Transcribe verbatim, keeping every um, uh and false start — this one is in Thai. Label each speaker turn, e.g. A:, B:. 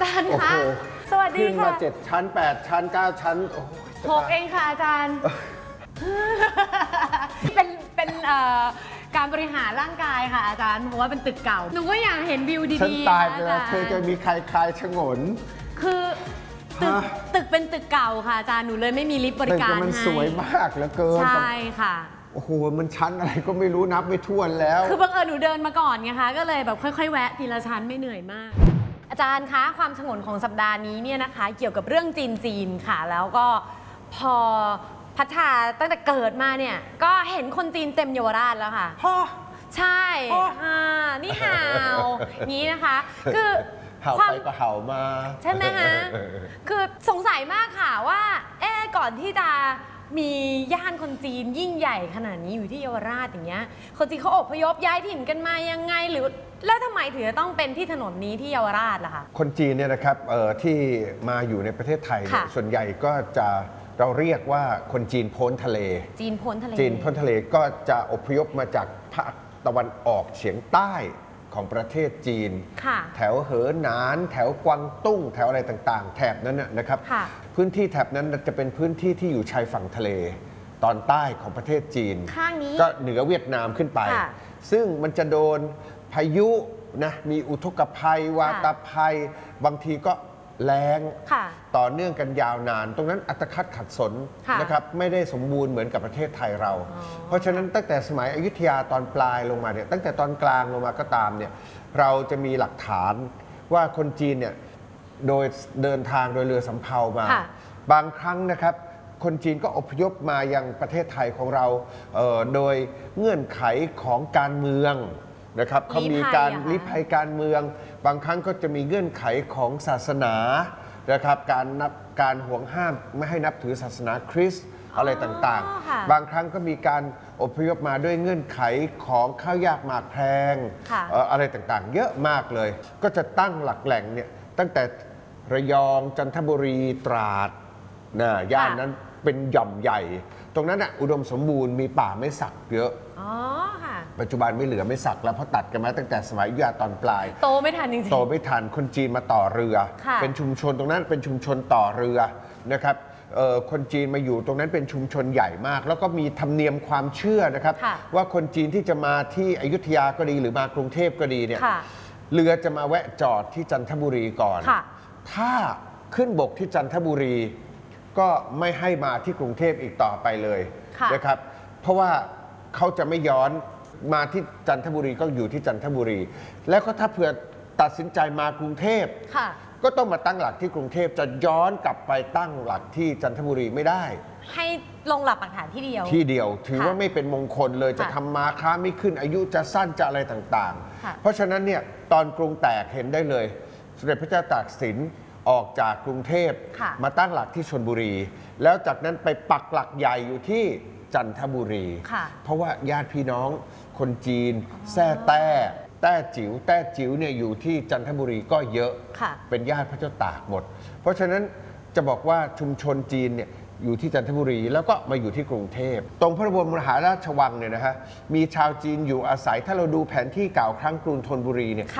A: ารย์คะสวัสดีค่ะขึ้น
B: มาเจ็ดชั้นแปดชั้นเก้าชั้น
A: หกเองค่ะอาจารย์เป็นเป็นการบริหารร่างกายค่ะอาจารย์เพราะว่าเป็นตึกเก่าหนูก็อยากเห็นวิวดีๆฉัน
B: ตายไปแล้วเธอจะมีใครคลายฉงน
A: คือตึกตึกเป็นตึกเก่าค่ะอาจารย์หนูเลยไม่มีลิฟต์บริการให้
B: มันสวยมากเหลือเกิน
A: ใช่ค่ะ
B: โอ้โหมันชั้นอะไรก็ไม่รู้นับไม่ถ้วนแล้ว
A: คือบังเอิญหนูเดินมาก่อนไงคะก็เลยแบบค่อยๆแวะทีละชั้นไม่เหนื่อยมากอาจารย์คะความฉงนของสัปดาห์นี้เนี่ยนะคะเกี่ยวกับเรื่องจีนจีนค่ะแล้วก็พอพัฒนาตั้งแต่เกิดมาเนี่ยก็เห็นคนจีนเต็มเยาวราชแล้วค่ะใช่อ่านี่ห่าวนี้นะคะคือ
B: เห่าไปก็เห่ามา
A: ใช่ไหมคะคือสงสัยมากค่ะว่าเอ๊ะก่อนที่จะมีย่านคนจีนยิ่งใหญ่ขนาดนี้อยู่ที่เยาวราชอย่างเงี้ยคนจีนเขาอพยพย้ายถิ่นกันมายังไงหรือแล้วทำไมถึงจะต้องเป็นที่ถนนนี้ที่เยาวราชล่ะคะ
B: คนจีนเนี่ยนะครับที่มาอยู่ในประเทศไทยส่วนใหญ่ก็จะเราเรียกว่าคนจีนพ้นทะเล
A: จีนพ้นทะเล
B: จีนพ้นทะเลก็จะอพยพมาจากภาคตะวันออกเฉียงใต้ของประเทศจีนแถวเหอหนานแถวกวางตุ้งแถวอะไรต่างๆแถบนั้นนะครับพื้นที่แถบนั้นจะเป็นพื้นที่ที่อยู่ชายฝั่งทะเลตอนใต้ของประเทศจีนก็เหนือเวียดนามขึ้นไปซึ่งมันจะโดนพายุนะมีอุทกภัยวาตภัยบางทีก็แล้งต่อเนื่องกันยาวนานตรงนั้นอัตคัดขัดสนนะครับไม่ได้สมบูรณ์เหมือนกับประเทศไทยเราเพราะฉะนั้นตั้งแต่สมัยอยุธยาตอนปลายลงมาเนี่ยตั้งแต่ตอนกลางลงมาก็ตามเนี่ยเราจะมีหลักฐานว่าคนจีนเนี่ยโดยเดินทางโดยเรือสำเภามาบางครั้งนะครับคนจีนก็อพยพมายังประเทศไทยของเราโดยเงื่อนไขของการเมืองนะครับเขามีการลี้ภัยการเมืองบางครั้งก็จะมีเงื่อนไขของศาสนานะครับการนับการห่วงห้ามไม่ให้นับถือศาสนาคริสต์อะไรต่างๆบางครั้งก็มีการอพยพมาด้วยเงื่อนไขของข้าวยากหมากแพงอะไรต่างๆเยอะมากเลยก็จะตั้งหลักแหล่งเนี่ยตั้งแต่ระยองจันทบุรีตราดนะย่านนั้นเป็นหย่อมใหญ่ตรงนั้นอ่ะอุดมสมบูรณ์มีป่าไม้สักเยอะปัจจุบันไม่เหลือไม่สักแล้วเพราะตัดกันมาตั้งแต่สมัยอยุธยาตอนปลาย
A: โตไม่ทันจริงๆ
B: โตไม่ทันคนจีนมาต่อเรือเป็นชุมชนตรงนั้นเป็นชุมชนต่อเรือนะครับคนจีนมาอยู่ตรงนั้นเป็นชุมชนใหญ่มากแล้วก็มีธรรมเนียมความเชื่อนะครับว่าคนจีนที่จะมาที่อยุธยาก็ดีหรือมากรุงเทพก็ดีเนี่ยเรือจะมาแวะจอดที่จันทบุรีก่อนถ้าขึ้นบกที่จันทบุรีก็ไม่ให้มาที่กรุงเทพอีกต่อไปเลยนะครับเพราะว่าเขาจะไม่ย้อนมาที่จันทบุรีก็อยู่ที่จันทบุรี แล้วก็ถ้าเผื่อตัดสินใจมากรุงเทพก็ต้องมาตั้งหลักที่กรุงเทพจะย้อนกลับไปตั้งหลักที่จันทบุรีไม่ได้
A: ให้ลงหลักปักฐานที่เดียว
B: ที่เดียวถือว่าไม่เป็นมงคลเลยจะทำมาค้าไม่ขึ้นอายุจะสั้นจะอะไรต่างๆเพราะฉะนั้นเนี่ยตอนกรุงแตกเห็นได้เลยสมเด็จพระเจ้าตากสินออกจากกรุงเทพมาตั้งหลักที่ชลบุรีแล้วจากนั้นไปปักหลักใหญ่อยู่ที่จันทบุรีเพราะว่าญาติพี่น้องคนจีนแซ่แต้แต้จิ๋วแต้จิ๋วเนี่ยอยู่ที่จันทบุรีก็เยอะเป็นญาติพระเจ้าตากหมดเพราะฉะนั้นจะบอกว่าชุมชนจีนเนี่ยอยู่ที่จันทบุรีแล้วก็มาอยู่ที่กรุงเทพตรงพระบรมมหาราชวังเนี่ยนะฮะมีชาวจีนอยู่อาศัยถ้าเราดูแผนที่เก่าครั้งกรุงธนบุรีเนี่ย